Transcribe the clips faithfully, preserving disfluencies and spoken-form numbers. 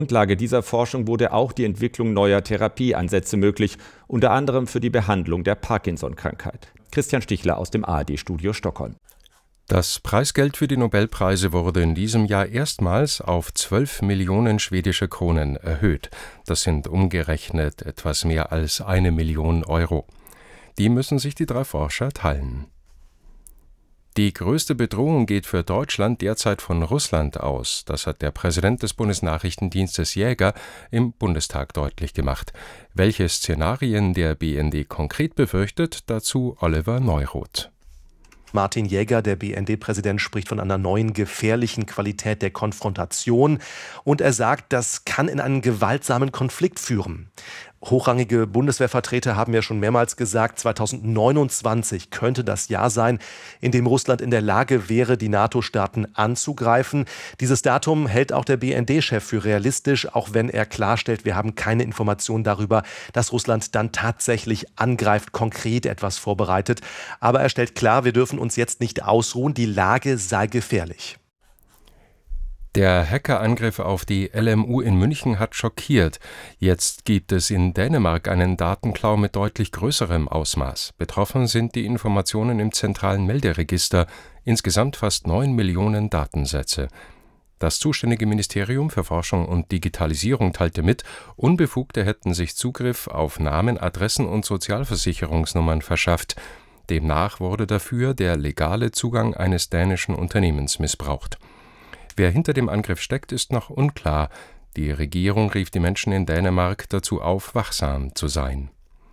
Grundlage dieser Forschung wurde auch die Entwicklung neuer Therapieansätze möglich, unter anderem für die Behandlung der Parkinson-Krankheit. Christian Stichler aus dem A R D-Studio Stockholm. Das Preisgeld für die Nobelpreise wurde in diesem Jahr erstmals auf zwölf Millionen schwedische Kronen erhöht. Das sind umgerechnet etwas mehr als eine Million Euro. Die müssen sich die drei Forscher teilen. Die größte Bedrohung geht für Deutschland derzeit von Russland aus. Das hat der Präsident des Bundesnachrichtendienstes Jäger im Bundestag deutlich gemacht. Welche Szenarien der B N D konkret befürchtet, dazu Oliver Neuroth. Martin Jäger, der B N D-Präsident, spricht von einer neuen gefährlichen Qualität der Konfrontation. Und er sagt, das kann in einen gewaltsamen Konflikt führen. Hochrangige Bundeswehrvertreter haben ja schon mehrmals gesagt, zweitausendneunundzwanzig könnte das Jahr sein, in dem Russland in der Lage wäre, die NATO-Staaten anzugreifen. Dieses Datum hält auch der B N D-Chef für realistisch, auch wenn er klarstellt, wir haben keine Informationen darüber, dass Russland dann tatsächlich angreift, konkret etwas vorbereitet. Aber er stellt klar, wir dürfen uns jetzt nicht ausruhen, die Lage sei gefährlich. Der Hackerangriff auf die L M U in München hat schockiert. Jetzt gibt es in Dänemark einen Datenklau mit deutlich größerem Ausmaß. Betroffen sind die Informationen im zentralen Melderegister, insgesamt fast neun Millionen Datensätze. Das zuständige Ministerium für Forschung und Digitalisierung teilte mit, Unbefugte hätten sich Zugriff auf Namen, Adressen und Sozialversicherungsnummern verschafft. Demnach wurde dafür der legale Zugang eines dänischen Unternehmens missbraucht. Wer hinter dem Angriff steckt, ist noch unklar. Die Regierung rief die Menschen in Dänemark dazu auf, wachsam zu sein.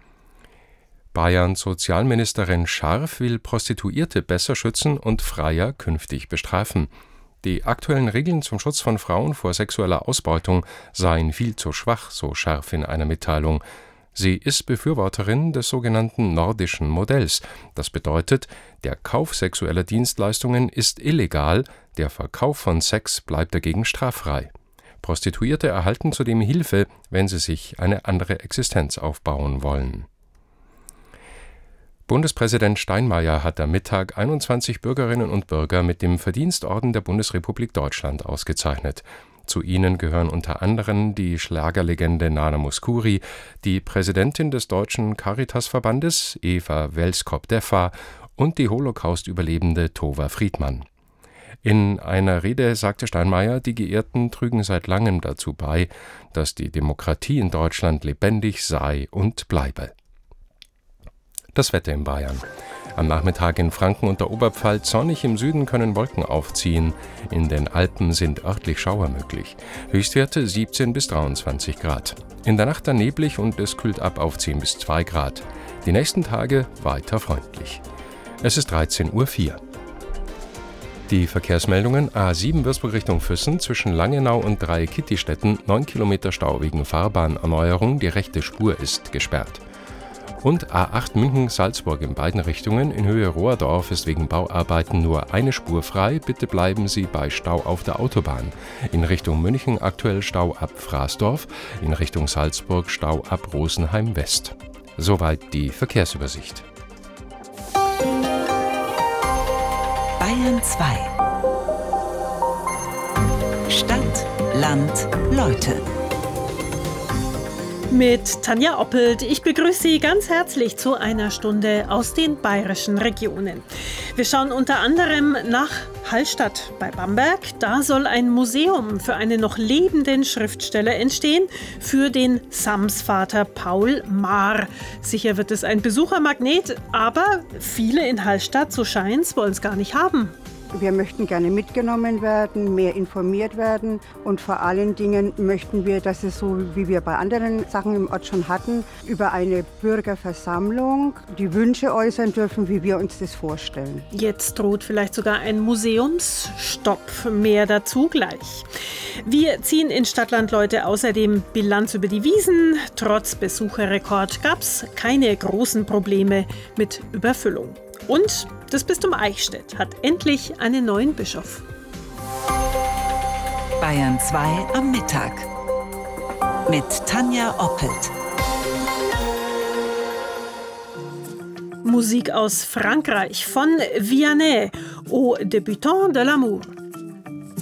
Bayerns Sozialministerin Scharf will Prostituierte besser schützen und Freier künftig bestrafen. Die aktuellen Regeln zum Schutz von Frauen vor sexueller Ausbeutung seien viel zu schwach, so Scharf in einer Mitteilung. Sie ist Befürworterin des sogenannten nordischen Modells. Das bedeutet, der Kauf sexueller Dienstleistungen ist illegal, der Verkauf von Sex bleibt dagegen straffrei. Prostituierte erhalten zudem Hilfe, wenn sie sich eine andere Existenz aufbauen wollen. Bundespräsident Steinmeier hat am Mittag einundzwanzig Bürgerinnen und Bürger mit dem Verdienstorden der Bundesrepublik Deutschland ausgezeichnet. Zu ihnen gehören unter anderem die Schlagerlegende Nana Mouskouri, die Präsidentin des Deutschen Caritasverbandes Eva Welskop-Deffa und die Holocaust-Überlebende Tova Friedmann. In einer Rede sagte Steinmeier, die Geehrten trügen seit langem dazu bei, dass die Demokratie in Deutschland lebendig sei und bleibe. Das Wetter in Bayern. Am Nachmittag in Franken und der Oberpfalz sonnig, im Süden können Wolken aufziehen. In den Alpen sind örtlich Schauer möglich. Höchstwerte siebzehn bis dreiundzwanzig Grad. In der Nacht dann neblig und es kühlt ab auf zehn bis zwei Grad. Die nächsten Tage weiter freundlich. Es ist dreizehn Uhr vier. Die Verkehrsmeldungen: A sieben Würzburg Richtung Füssen zwischen Langenau und Dreieck-Kittistetten, neun Kilometer Stau wegen Fahrbahnerneuerung, die rechte Spur ist gesperrt. Und A acht München-Salzburg in beiden Richtungen in Höhe Rohrdorf ist wegen Bauarbeiten nur eine Spur frei. Bitte bleiben Sie bei Stau auf der Autobahn. In Richtung München aktuell Stau ab Fraßdorf, in Richtung Salzburg Stau ab Rosenheim West. Soweit die Verkehrsübersicht. Bayern zwei. Stadt, Land, Leute. Mit Tanja Oppelt. Ich begrüße Sie ganz herzlich zu einer Stunde aus den bayerischen Regionen. Wir schauen unter anderem nach Hallstatt bei Bamberg. Da soll ein Museum für einen noch lebenden Schriftsteller entstehen, für den Samsvater Paul Maar. Sicher wird es ein Besuchermagnet, aber viele in Hallstatt, so scheint's, wollen es gar nicht haben. Wir möchten gerne mitgenommen werden, mehr informiert werden und vor allen Dingen möchten wir, dass es so, wie wir bei anderen Sachen im Ort schon hatten, über eine Bürgerversammlung die Wünsche äußern dürfen, wie wir uns das vorstellen. Jetzt droht vielleicht sogar ein Museumsstopp. Mehr dazu gleich. Wir ziehen in Stadtland Leute außerdem Bilanz über die Wiesn. Trotz Besucherrekord gab es keine großen Probleme mit Überfüllung. Und das Bistum Eichstätt hat endlich einen neuen Bischof. Bayern zwei am Mittag mit Tanja Oppelt. Musik aus Frankreich von Vianney, Au débutant de l'amour.